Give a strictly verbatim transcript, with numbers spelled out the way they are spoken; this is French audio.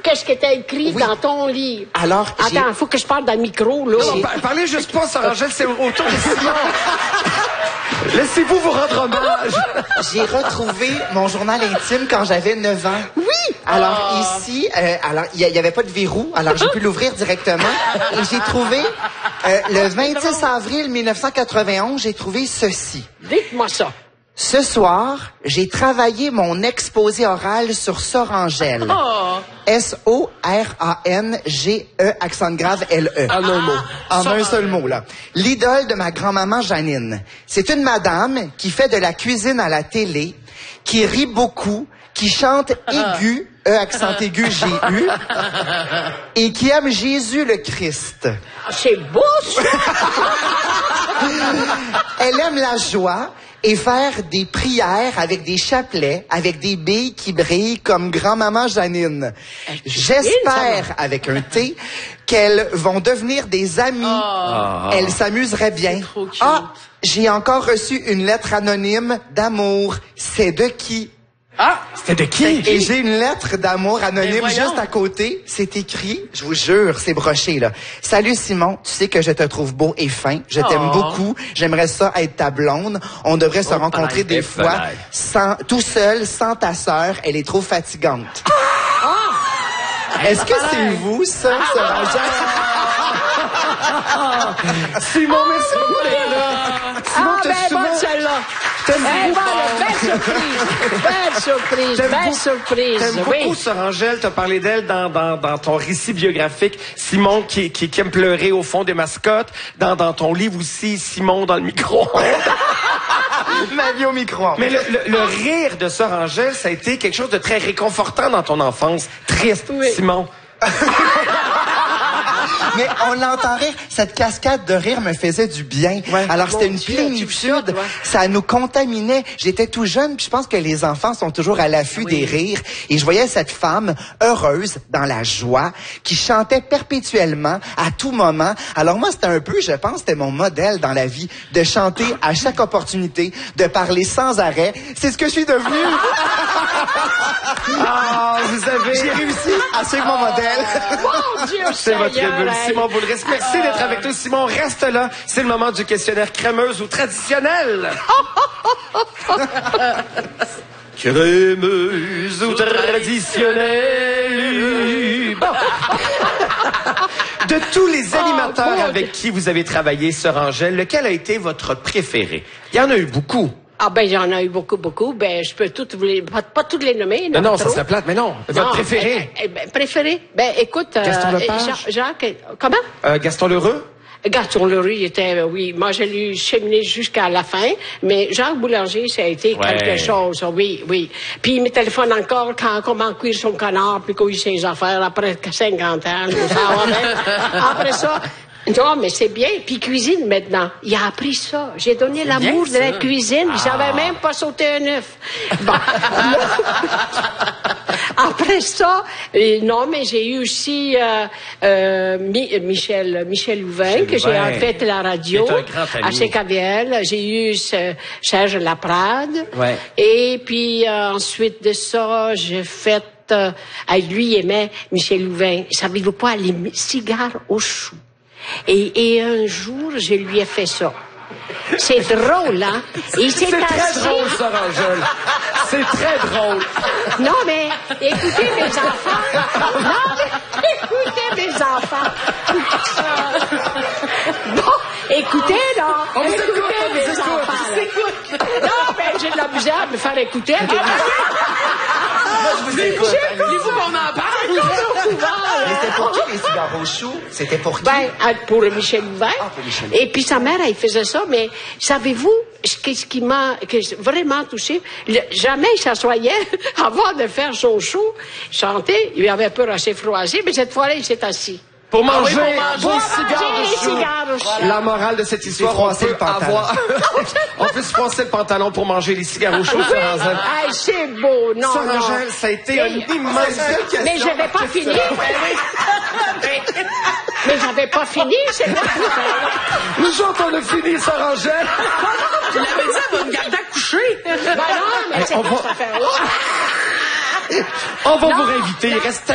qu'est-ce qui était écrit oui. dans ton livre. Alors, attends, il faut que je parle dans le micro, là. Non, non, parlez juste pas, Sœur Angèle, c'est autour de Simon. Laissez-vous vous rendre hommage. J'ai retrouvé mon journal intime quand j'avais neuf ans. Oui! Alors oh. ici, euh, alors il y, y avait pas de verrou, alors j'ai pu l'ouvrir directement. Et j'ai trouvé, euh, le vingt-six avril mille neuf cent quatre-vingt-onze, j'ai trouvé ceci. Dites-moi ça. Ce soir, j'ai travaillé mon exposé oral sur Sœur Angèle. Oh. S O R A N G E, accent grave L E. En un mot. En un seul mot, là. L'idole de ma grand-maman Janine. C'est une madame qui fait de la cuisine à la télé, qui rit beaucoup, qui chante aigu, E accent aigu G U, et qui aime Jésus le Christ. C'est beau, ça! Elle aime la joie et faire des prières avec des chapelets, avec des billes qui brillent comme grand-maman Janine. J'espère, avec un T, qu'elles vont devenir des amies. Oh. Elles s'amuseraient bien. Ah, j'ai encore reçu une lettre anonyme d'amour. C'est de qui? Ah, c'était de qui? Et j'ai une lettre d'amour anonyme juste à côté. C'est écrit, je vous jure, c'est broché, là. Salut Simon, tu sais que je te trouve beau et fin. Je t'aime Oh. beaucoup. J'aimerais ça être ta blonde. On devrait se Oh, rencontrer des fois pareil. sans, tout seul, sans ta sœur. Elle est trop fatigante. Est-ce que c'est vous, ça, Sœur Angèle? Simon, merci beaucoup d'être là. Simon, Ah, t'as ben, souvent... bonne celle-là. T'aimes Eh, beaucoup. voilà, belle surprise. Belle surprise, T'aimes belle beaucoup- surprise. T'aimes Oui. beaucoup Sœur Angèle, t'as parlé d'elle dans, dans, dans ton récit biographique. Simon qui, qui, qui aime pleurer au fond des mascottes. Dans, dans ton livre aussi, Simon dans le micro-ondes. Ma vie au micro. Mais le, le, le rire de Sœur Angèle, ça a été quelque chose de très réconfortant dans ton enfance. Triste, Oui. Simon. Mais on l'entend rire. Cette cascade de rire me faisait du bien. Ouais. Alors, c'était Mon une Dieu, plénitude. tu vois. Ça nous contaminait. J'étais tout jeune, puis je pense que les enfants sont toujours à l'affût Oui. des rires. Et je voyais cette femme heureuse, dans la joie, qui chantait perpétuellement, à tout moment. Alors moi, c'était un peu, je pense, c'était mon modèle dans la vie, de chanter à chaque opportunité, de parler sans arrêt. C'est ce que je suis devenu. Ah, vous avez... J'ai réussi à suivre mon modèle. Mon Dieu, C'est votre Seigneur, bulle, hey. Simon Boulris. Merci d'être avec nous, Simon. Reste là. C'est le moment du questionnaire crémeuse ou traditionnel. Crémeuse ou traditionnelle. Bon. De tous les animateurs Oh, mon avec qui vous avez travaillé, Sœur Angèle, lequel a été votre préféré? Il y en a eu beaucoup. Ah ben, j'en ai eu beaucoup, beaucoup. Ben, je peux toutes vous les... Pas, pas toutes les nommer, non? Non, non, ça trop. serait plate, mais non. Votre Non, préféré? eh, eh, ben, préféré? Ben, écoute... Gaston euh, Lepage? Jacques, Jacques, comment? Euh, Gaston Lheureux? Gaston Leroux, il était, euh, oui, moi, je l'ai cheminé jusqu'à la fin, mais Jacques Boulanger, ça a été Ouais. quelque chose, oui, oui. Puis il me téléphone encore quand, comment cuire son canard, puis cuire ses affaires, après cinquante ans, ça va bien. Après ça, non, mais c'est bien. Puis cuisine maintenant. Il a appris ça. J'ai donné l'amour de la cuisine. Il savait même pas sauter un œuf. Bon. Après ça, euh, non, mais j'ai eu aussi euh, euh, Mi- Michel Michel Louvain, Michel que j'ai Louvain, en fait la radio qui est un grand ami. à C K V L. J'ai eu ce- Serge Laprade. Ouais. Et puis euh, ensuite de ça, j'ai fait... Euh, à lui, il aimait Michel Louvain. Savez-vous pas, les mi- cigares au chou. Et, et un jour, je lui ai fait ça. C'est drôle, hein? Il s'est C'est très assis. drôle, Sœur Angèle. C'est très drôle. Non, mais écoutez mes enfants. Non, mais écoutez mes enfants. Bon, écoutez, là. On vous écoutez écoute, on vous mes écoute, enfants. on vous écoute. Non, mais j'ai de la misère à me faire écouter. Mais... Je vous écoute. Voulez-vous qu'on en parle? Mais c'était pour qui les cigares au chou? C'était pour qui? Ben, à- pour Michel Louvain. Ah, pour Michel. Et puis sa mère, elle faisait ça, mais savez-vous, ce qui, ce qui m'a que j'ai vraiment touché, le- jamais il s'assoyait avant de faire son show, chanter, il avait peur assez froissé, mais cette fois-là, il s'est assis. Pour manger pour vos manger cigares les au chou. cigares au chou. La morale de cette histoire, on froisser peut le pantalon. avoir... on peut se froisser le pantalon pour manger les cigares au chaud, Sœur Angèle. Hey, c'est beau, non, Sœur non. Angèle, ça a été Mais- une immense... Mais j'avais pas fini. Mais, mais j'avais pas fini, c'est là. Nous autres, on a fini, Sœur Angèle. Tu l'avais dit, elle va me garder à coucher. Ben non, mais c'est on pas va- cette affaire-là. On va Non, vous réinviter. Il non. reste